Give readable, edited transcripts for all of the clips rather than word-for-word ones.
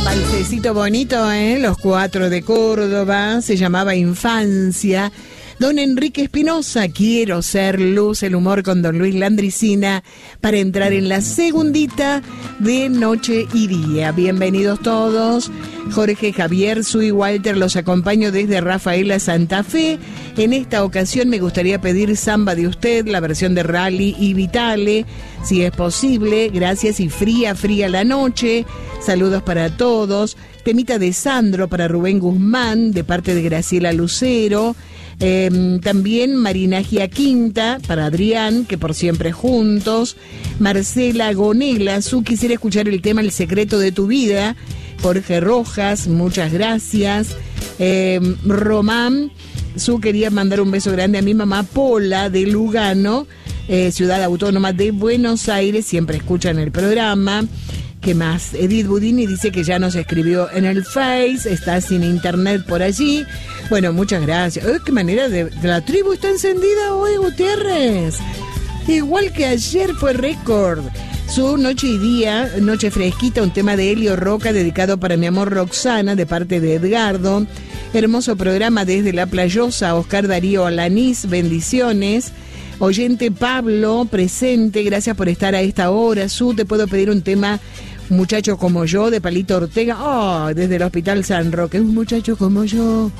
Valsecito bonito, Los Cuatro de Córdoba, se llamaba Infancia. Don Enrique Espinosa, Quiero ser luz, el humor con don Luis Landricina, para entrar en la segundita de Noche y Día. Bienvenidos todos. Jorge, Javier, Sui, Walter, los acompaño desde Rafaela, Santa Fe. En esta ocasión me gustaría pedir Samba de Usted, la versión de Rally y Vitale, si es posible. Gracias, y fría, fría la noche. Saludos para todos. Temita de Sandro para Rubén Guzmán, de parte de Graciela Lucero. También Marina Giaquinta para Adrián, que por siempre juntos. Marcela Gonela, Su quisiera escuchar el tema El secreto de tu vida. Jorge Rojas, muchas gracias. Román, Su quería mandar un beso grande a mi mamá Pola de Lugano, ciudad autónoma de Buenos Aires, siempre escuchan el programa. ¿Qué más? Edith Budini dice que ya nos escribió en el Face, está sin internet por allí. Bueno, muchas gracias. ¡Qué manera de la tribu está encendida hoy, Gutiérrez! Igual que ayer fue récord. Su Noche y Día, Noche Fresquita, un tema de Helio Roca dedicado para mi amor Roxana, de parte de Edgardo. Hermoso programa desde La Playosa, Oscar Darío Alanís, bendiciones. Oyente Pablo, presente, gracias por estar a esta hora. Su, te puedo pedir un tema, Muchacho como yo, de Palito Ortega. Desde el Hospital San Roque, un muchacho como yo.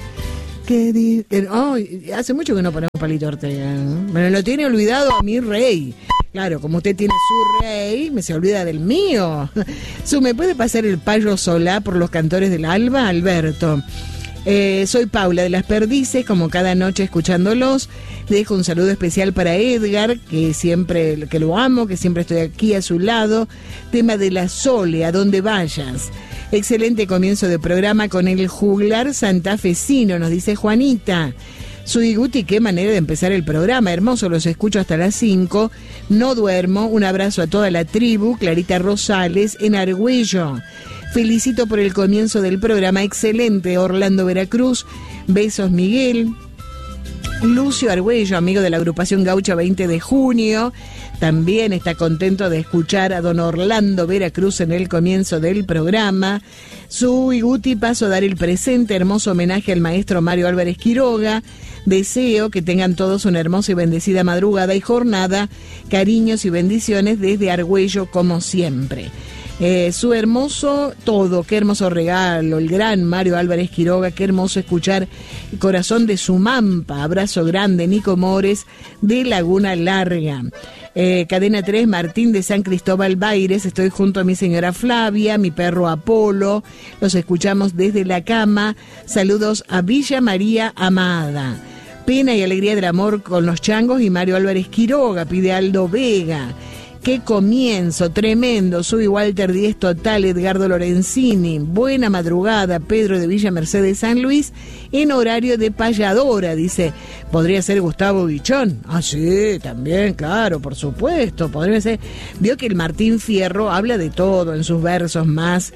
Hace mucho que no ponemos Palito Ortega, ¿no? Me lo tiene olvidado a mi rey. Claro, como usted tiene su rey, me se olvida del mío. Su, ¿me puede pasar el Payo Solá por los Cantores del Alba, Alberto? Soy Paula de Las Perdices, como cada noche escuchándolos. Le dejo un saludo especial para Edgar, que lo amo, que siempre estoy aquí a su lado. Tema de la Sole, a donde vayas. Excelente comienzo de programa con el juglar santafesino, nos dice Juanita. Soy Guti, qué manera de empezar el programa, hermoso, los escucho hasta las 5, no duermo. Un abrazo a toda la tribu. Clarita Rosales en Argüello. Felicito por el comienzo del programa, excelente. Orlando Veracruz, besos Miguel. Lucio Argüello, amigo de la agrupación Gaucha 20 de junio, también está contento de escuchar a don Orlando Veracruz en el comienzo del programa. Su y Guti, paso a dar el presente, hermoso homenaje al maestro Mario Álvarez Quiroga. Deseo que tengan todos una hermosa y bendecida madrugada y jornada. Cariños y bendiciones desde Argüello, como siempre. Su hermoso todo, qué hermoso regalo, el gran Mario Álvarez Quiroga, qué hermoso escuchar Corazón de Sumampa, abrazo grande, Nico Mores de Laguna Larga. Cadena 3, Martín de San Cristóbal Baires, estoy junto a mi señora Flavia, mi perro Apolo, los escuchamos desde la cama. Saludos a Villa María Amada. Pena y alegría del amor con los changos y Mario Álvarez Quiroga, pide Aldo Vega. ¡Qué comienzo! Tremendo. Soy Walter 10 total, Edgardo Lorenzini. Buena madrugada, Pedro de Villa Mercedes San Luis, en horario de payadora, dice. ¿Podría ser Gustavo Bichón? Sí, también, claro, por supuesto. Podría ser. Vio que el Martín Fierro habla de todo en sus versos más,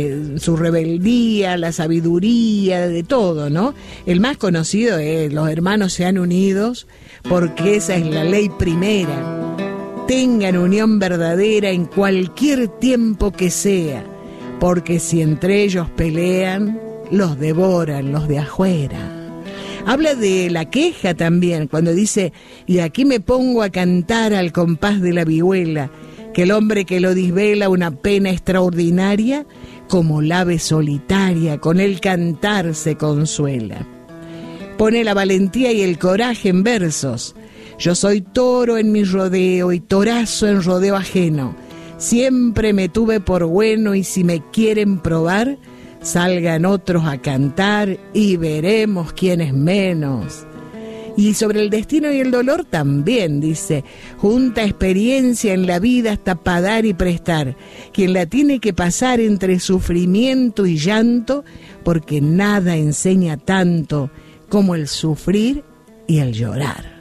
su rebeldía, la sabiduría, de todo, ¿no? El más conocido es Los hermanos sean unidos, porque esa es la ley primera. Tengan unión verdadera en cualquier tiempo que sea, porque si entre ellos pelean, los devoran los de afuera. Habla de la queja también, cuando dice, y aquí me pongo a cantar al compás de la vihuela, que el hombre que lo disvela una pena extraordinaria, como la ave solitaria, con el cantar se consuela. Pone la valentía y el coraje en versos. Yo soy toro en mi rodeo y torazo en rodeo ajeno. Siempre me tuve por bueno y si me quieren probar, salgan otros a cantar y veremos quién es menos. Y sobre el destino y el dolor también dice, junta experiencia en la vida hasta para dar y prestar, quien la tiene que pasar entre sufrimiento y llanto, porque nada enseña tanto como el sufrir y el llorar.